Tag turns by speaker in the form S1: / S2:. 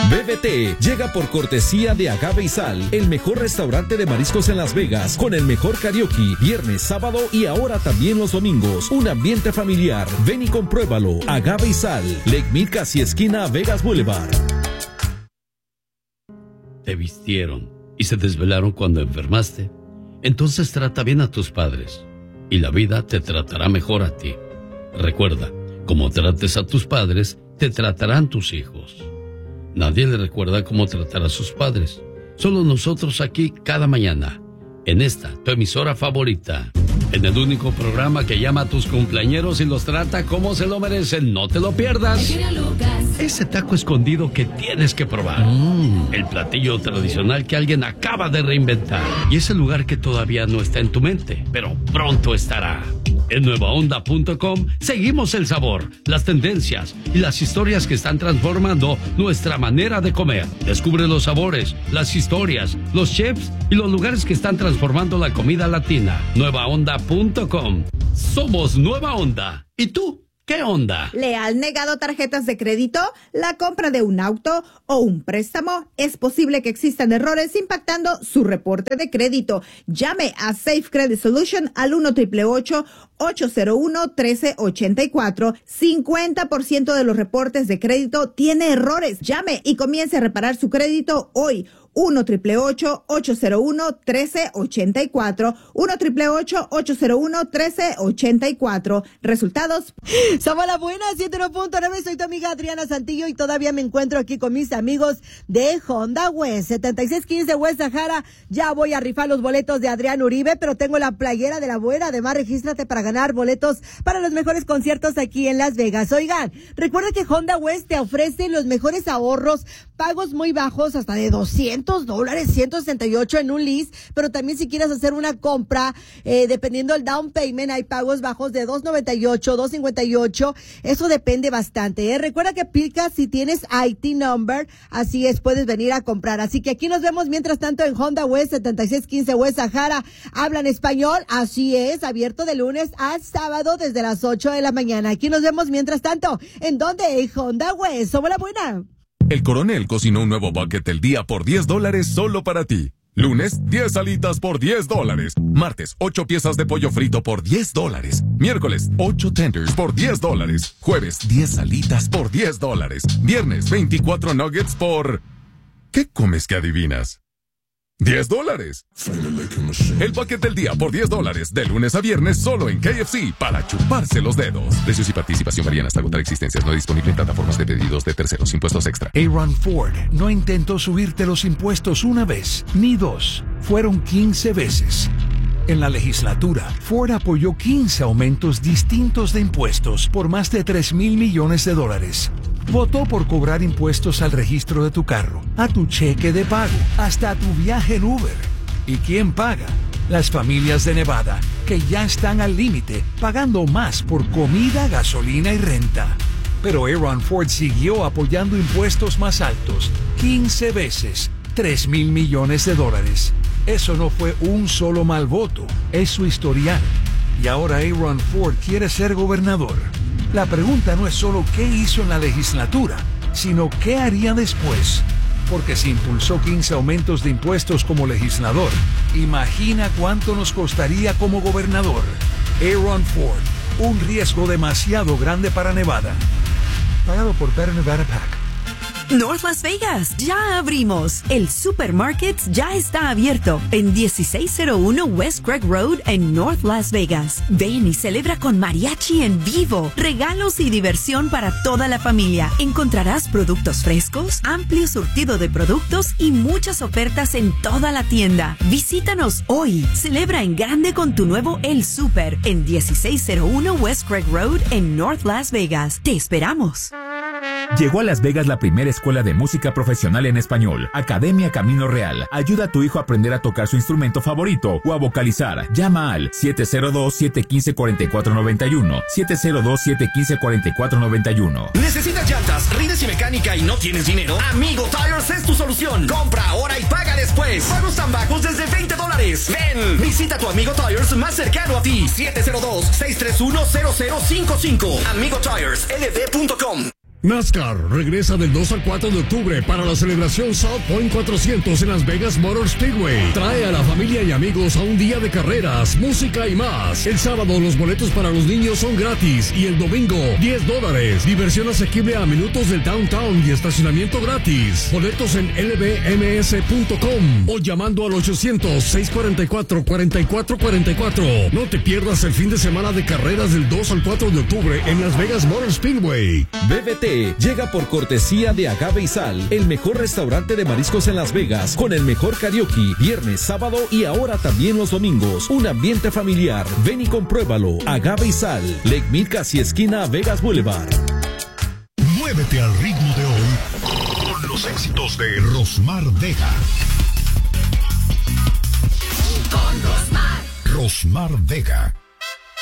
S1: BBT llega por cortesía de Agave y Sal, el mejor restaurante de mariscos en Las Vegas, con el mejor karaoke, viernes, sábado y ahora también los domingos. Un ambiente familiar. Ven y compruébalo. Agave y Sal, Lake Mead, casi esquina Vegas Boulevard.
S2: Te vistieron y se desvelaron cuando enfermaste. Entonces trata bien a tus padres y la vida te tratará mejor a ti. Recuerda, como trates a tus padres, te tratarán tus hijos. Nadie le recuerda cómo tratar a sus padres. Solo nosotros aquí cada mañana, en esta, tu emisora favorita. En el único programa que llama a tus cumpleañeros y los trata como se lo merecen. No te lo pierdas. Ese taco escondido que tienes que probar. El platillo tradicional que alguien acaba de reinventar. Y ese lugar que todavía no está en tu mente, pero pronto estará. En nuevaonda.com seguimos el sabor, las tendencias y las historias que están transformando nuestra manera de comer. Descubre los sabores, las historias, los chefs y los lugares que están transformando la comida latina. Nuevaonda.com. Somos Nueva Onda. ¿Y tú? ¿Qué onda?
S3: ¿Le han negado tarjetas de crédito? ¿La compra de un auto o un préstamo? Es posible que existan errores impactando su reporte de crédito. Llame a Safe Credit Solution al 1-888-801-1384. 50% de los reportes de crédito tiene errores. Llame y comience a reparar su crédito hoy. 1-888-801-1384. 1-888-801-1384. Resultados.
S4: Somos la buena, 101.9. Soy tu amiga Adriana Santillo y todavía me encuentro aquí con mis amigos de Honda West. 7615 West Sahara. Ya voy a rifar los boletos de Adrián Uribe, pero tengo la playera de la buena. Además, regístrate para ganar boletos para los mejores conciertos aquí en Las Vegas. Oigan, recuerda que Honda West te ofrece los mejores ahorros, pagos muy bajos, hasta de $200, 168 en un lease, pero también si quieres hacer una compra, dependiendo del down payment, hay pagos bajos de $298, $258, eso depende bastante, Recuerda que aplica si tienes IT number, así es, puedes venir a comprar, así que aquí nos vemos mientras tanto en Honda West, 7615 West Sahara, hablan español, así es, abierto de lunes a sábado desde las 8 de la mañana, aquí nos vemos mientras tanto, ¿en dónde? En Honda West, somos la buena.
S5: El Coronel cocinó un nuevo bucket del día por $10 solo para ti. Lunes, 10 alitas por $10. Martes, 8 piezas de pollo frito por $10. Miércoles, 8 tenders por $10. Jueves, 10 alitas por $10. Viernes, 24 nuggets por... ¿Qué comes que adivinas? $10. El bucket del día por $10, de lunes a viernes solo en KFC, para chuparse los dedos. Precios y participación varían hasta agotar existencias. No disponible en plataformas de pedidos de terceros. Impuestos extra.
S6: Aaron Ford no intentó subirte los impuestos una vez, ni dos. Fueron 15 veces. En la legislatura, Ford apoyó 15 aumentos distintos de impuestos por más de $3,000 millones. Votó por cobrar impuestos al registro de tu carro, a tu cheque de pago, hasta a tu viaje en Uber. ¿Y quién paga? Las familias de Nevada, que ya están al límite, pagando más por comida, gasolina y renta. Pero Aaron Ford siguió apoyando impuestos más altos, 15 veces, $3,000 millones. Eso no fue un solo mal voto, es su historial. Y ahora Aaron Ford quiere ser gobernador. La pregunta no es solo qué hizo en la legislatura, sino qué haría después. Porque si impulsó 15 aumentos de impuestos como legislador, imagina cuánto nos costaría como gobernador. Aaron Ford, un riesgo demasiado grande para Nevada. Pagado por Better Nevada PAC.
S7: North Las Vegas, ya abrimos. El Supermarket ya está abierto en 1601 West Craig Road en North Las Vegas. Ven y celebra con mariachi en vivo, regalos y diversión para toda la familia. Encontrarás productos frescos, amplio surtido de productos y muchas ofertas en toda la tienda. Visítanos hoy. Celebra en grande con tu nuevo El Super en 1601 West Craig Road en North Las Vegas. Te esperamos.
S8: Llegó a Las Vegas la primera escuela de música profesional en español, Academia Camino Real. Ayuda a tu hijo a aprender a tocar su instrumento favorito o a vocalizar. Llama al 702-715-4491. 702-715-4491.
S9: ¿Necesitas llantas, rines y mecánica y no tienes dinero? Amigo Tires es tu solución. Compra ahora y paga después. Pagos tan bajos desde $20. Ven, visita tu Amigo Tires más cercano a ti. 702-631-0055. AmigoTiresLD.com.
S10: NASCAR regresa del 2 al 4 de octubre para la celebración South Point 400 en Las Vegas Motor Speedway. Trae a la familia y amigos a un día de carreras, música y más. El sábado los boletos para los niños son gratis y el domingo $10. Diversión asequible a minutos del downtown y estacionamiento gratis. Boletos en lbms.com o llamando al 800-644-4444. No te pierdas el fin de semana de carreras del 2 al 4 de octubre en Las Vegas Motor Speedway.
S1: BBT llega por cortesía de Agave y Sal, el mejor restaurante de mariscos en Las Vegas, con el mejor karaoke, viernes, sábado y ahora también los domingos. Un ambiente familiar. Ven y compruébalo. Agave y Sal, Lake Mead, casi esquina Vegas Boulevard.
S11: Muévete al ritmo de hoy con los éxitos de Rosmar Vega.
S12: Con Rosmar
S11: Vega.